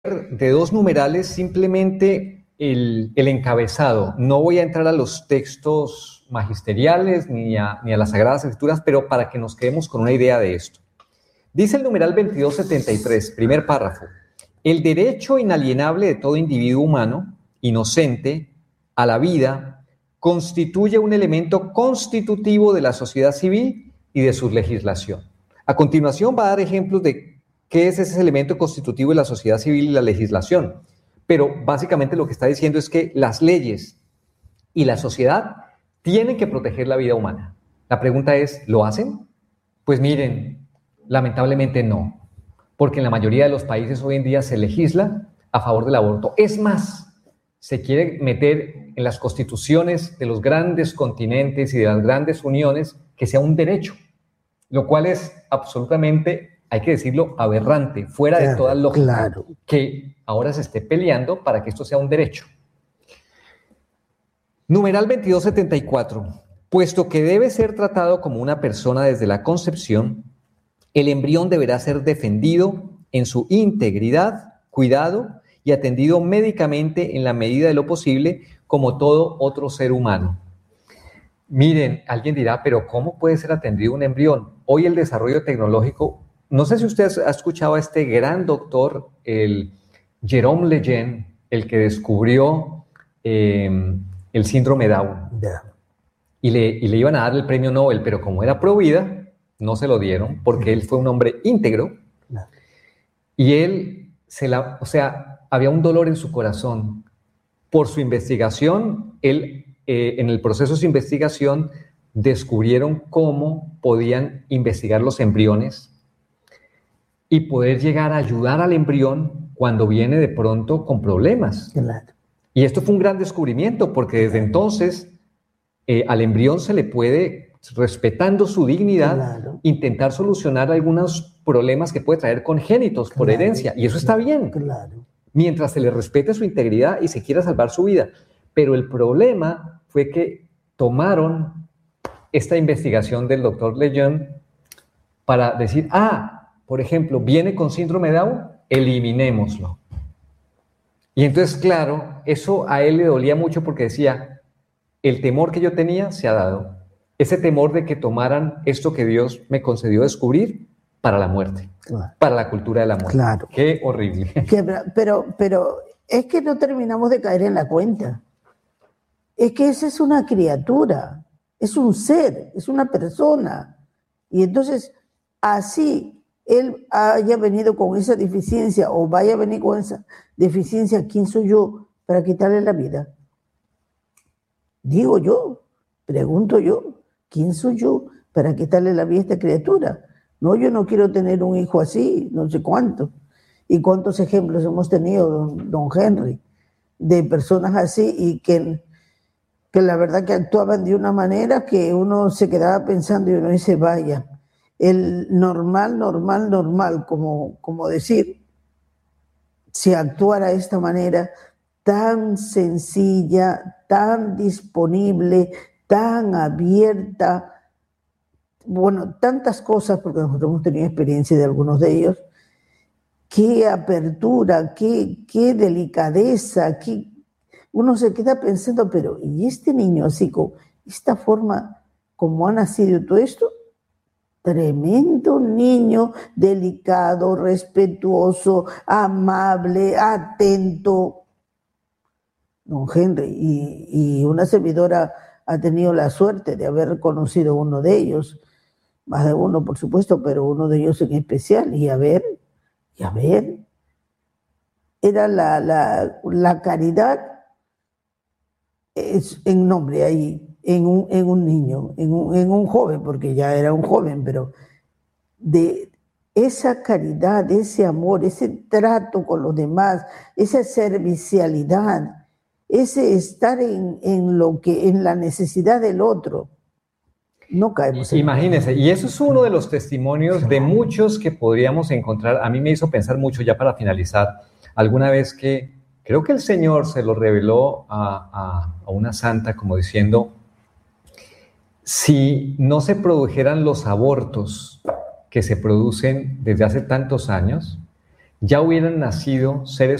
de dos numerales simplemente el encabezado. No voy a entrar a los textos magisteriales ni a las Sagradas Escrituras, pero para que nos quedemos con una idea de esto. Dice el numeral 2273, primer párrafo: el derecho inalienable de todo individuo humano, inocente, a la vida, constituye un elemento constitutivo de la sociedad civil y de su legislación. A continuación va a dar ejemplos de qué es ese elemento constitutivo de la sociedad civil y la legislación. Pero básicamente lo que está diciendo es que las leyes y la sociedad tienen que proteger la vida humana. La pregunta es, ¿lo hacen? Pues miren, lamentablemente no, porque en la mayoría de los países hoy en día se legisla a favor del aborto. Es más, se quiere meter en las constituciones de los grandes continentes y de las grandes uniones que sea un derecho, lo cual es absolutamente, hay que decirlo, aberrante, fuera de toda lógica, que ahora se esté peleando para que esto sea un derecho. Numeral 2274. Puesto que debe ser tratado como una persona desde la concepción, el embrión deberá ser defendido en su integridad, cuidado y atendido médicamente en la medida de lo posible como todo otro ser humano. Miren, alguien dirá, pero ¿cómo puede ser atendido un embrión? Hoy el desarrollo tecnológico, no sé si usted ha escuchado a este gran doctor, el Jerome Lejeune, el que descubrió el síndrome Down. Y le iban a dar el premio Nobel, pero como era pro vida, no se lo dieron, porque él fue un hombre íntegro. Y él, había un dolor en su corazón. Por su investigación, él, en el proceso de su investigación, descubrieron cómo podían investigar los embriones y poder llegar a ayudar al embrión cuando viene de pronto con problemas. Y esto fue un gran descubrimiento, porque desde entonces al embrión se le puede, respetando su dignidad, intentar solucionar algunos problemas que puede traer congénitos por herencia, y eso está bien, mientras se le respete su integridad y se quiera salvar su vida. Pero el problema fue que tomaron esta investigación del doctor Lejeune para decir, por ejemplo, viene con síndrome de Down, eliminémoslo. Y entonces, claro, eso a él le dolía mucho porque decía, el temor que yo tenía se ha dado. Ese temor de que tomaran esto que Dios me concedió descubrir para la muerte, para la cultura de la muerte. Qué horrible. Pero es que no terminamos de caer en la cuenta. Es que esa es una criatura, es un ser, es una persona. Y entonces, así él haya venido con esa deficiencia o vaya a venir con esa deficiencia, ¿quién soy yo para quitarle la vida? Digo yo, pregunto yo, ¿quién soy yo para quitarle la vida a esta criatura? No, yo no quiero tener un hijo así, no sé cuánto. Y cuántos ejemplos hemos tenido, don Henry, de personas así y que la verdad que actuaban de una manera que uno se quedaba pensando y uno dice, vaya, el normal, como decir, si actuara de esta manera tan sencilla, tan disponible, tan abierta, bueno, tantas cosas, porque nosotros hemos tenido experiencia de algunos de ellos, qué apertura, qué delicadeza, uno se queda pensando, pero ¿y este niño así, con esta forma, como ha nacido todo esto? Tremendo niño, delicado, respetuoso, amable, atento. Don Henry, y una servidora ha tenido la suerte de haber conocido uno de ellos, más de uno por supuesto, pero uno de ellos en especial, y a ver, era la caridad en nombre ahí, en un niño, en un joven, porque ya era un joven, pero de esa caridad, ese amor, ese trato con los demás, esa servicialidad, ese estar en la necesidad del otro. No caemos en Imagínense, y eso es uno de los testimonios de muchos que podríamos encontrar. A mí me hizo pensar mucho, ya para finalizar, alguna vez que creo que el Señor se lo reveló a una santa como diciendo, si no se produjeran los abortos que se producen desde hace tantos años, ya hubieran nacido seres